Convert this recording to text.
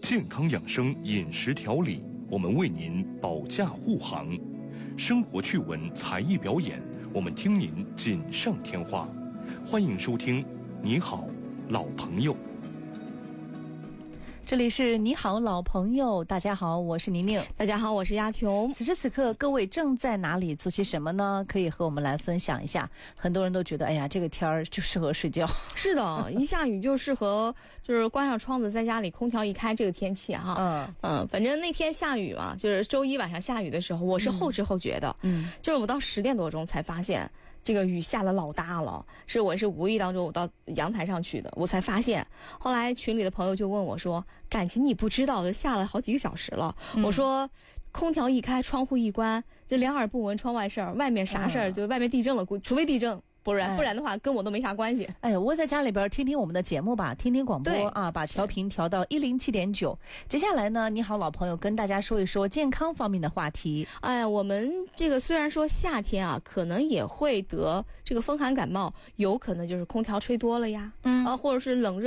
健康养生饮食调理，我们为您保驾护航；生活趣闻才艺表演，我们听您锦上添花。欢迎收听《你好，老朋友》。 这里是你好老朋友，大家好，我是宁宁。 大家好，我是亚琼。 此时此刻各位正在哪里做些什么呢？可以和我们来分享一下。很多人都觉得哎呀，这个天儿就适合睡觉。 是的，一下雨就适合就是关上窗子，在家里空调一开，这个天气哈。反正那天下雨嘛，就是周一晚上下雨的时候，我是后知后觉的。就是我到10点多钟才发现这个雨下得老大了，我是无意当中我到阳台上去的，我才发现。后来群里的朋友就问我说，感情你不知道就下了好几个小时了。我说空调一开，窗户一关，这两耳不闻窗外事儿，外面啥事儿就外面地震了，除非地震，不然的话跟我都没啥关系。 哎呀，窝在家里边听听我们的节目吧，听听广播啊，把调频调到107.9。接下来呢，你好老朋友跟大家说一说健康方面的话题。 哎，我们这个虽然说夏天啊，可能也会得这个风寒感冒，有可能就是空调吹多了呀，或者是冷热